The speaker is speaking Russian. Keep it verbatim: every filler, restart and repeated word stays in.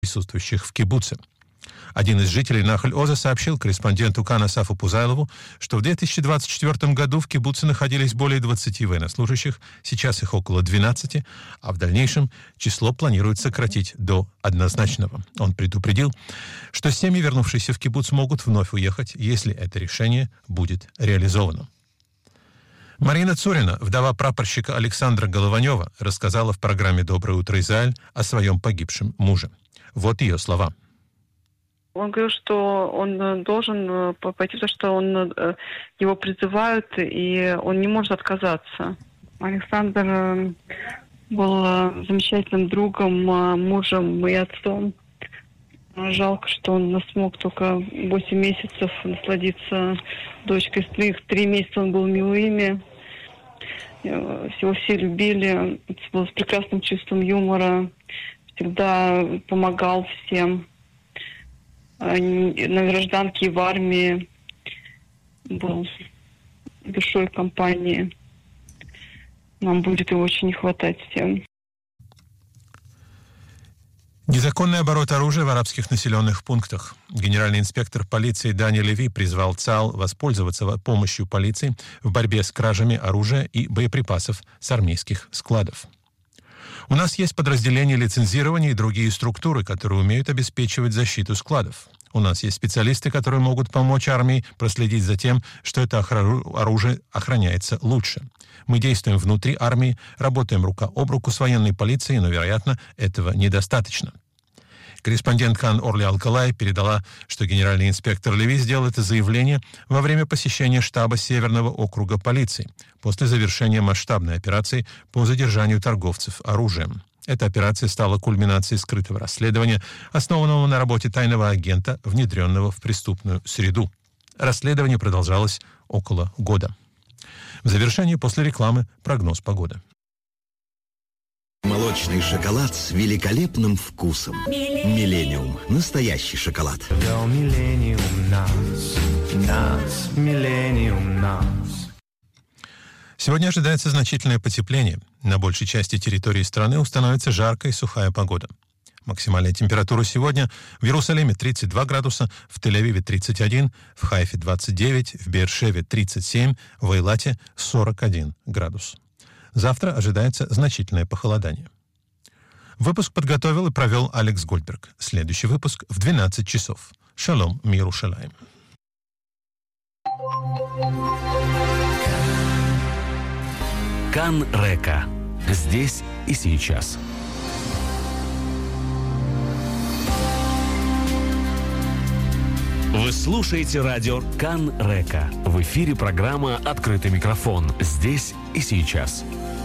присутствующих в кибуце. Один из жителей Нахаль-Оза сообщил корреспонденту КАН Асафу Пузайлову, что в две тысячи двадцать четвёртом году в кибуце находились более двадцати военнослужащих, сейчас их около двенадцати, а в дальнейшем число планируют сократить до однозначного. Он предупредил, что семьи, вернувшиеся в кибуц, могут вновь уехать, если это решение будет реализовано. Марина Цурина, вдова прапорщика Александра Голованева, рассказала в программе «Доброе утро, Израиль» о своем погибшем муже. Вот ее слова. Он говорил, что он должен пойти, потому что он, его призывают, и он не может отказаться. Александр был замечательным другом, мужем и отцом. Жалко, что он смог только восемь месяцев насладиться дочкой. Три месяца он был милыми. Его все любили. Был с прекрасным чувством юмора. Всегда помогал всем. На гражданке и в армии был душой компании. Нам будет его очень не хватать всем. Незаконный оборот оружия в арабских населенных пунктах. Генеральный инспектор полиции Дани Леви призвал ЦАЛ воспользоваться помощью полиции в борьбе с кражами оружия и боеприпасов с армейских складов. У нас есть подразделения лицензирования и другие структуры, которые умеют обеспечивать защиту складов. У нас есть специалисты, которые могут помочь армии проследить за тем, что это оружие охраняется лучше. Мы действуем внутри армии, работаем рука об руку с военной полицией, но, вероятно, этого недостаточно. Корреспондент КАН Орли Алкалай передала, что генеральный инспектор Леви сделал это заявление во время посещения штаба Северного округа полиции после завершения масштабной операции по задержанию торговцев оружием. Эта операция стала кульминацией скрытого расследования, основанного на работе тайного агента, внедренного в преступную среду. Расследование продолжалось около года. В завершении после рекламы прогноз погоды. Молочный шоколад с великолепным вкусом. Миллениум. Настоящий шоколад. Миллениум нас, нас, Миллениум нас. Сегодня ожидается значительное потепление. На большей части территории страны установится жаркая и сухая погода. Максимальная температура сегодня в Иерусалиме тридцать два градуса, в Тель-Авиве тридцать один, в Хайфе двадцать девять, в Беэр-Шеве тридцать семь, в Эйлате сорок один градус. Завтра ожидается значительное похолодание. Выпуск подготовил и провел Алекс Гольдберг. Следующий выпуск в двенадцать часов. Шалом, Иерушалаим. КАН Река. Здесь и сейчас. Вы слушаете радио КАН Река. В эфире программа «Открытый микрофон». Здесь и сейчас.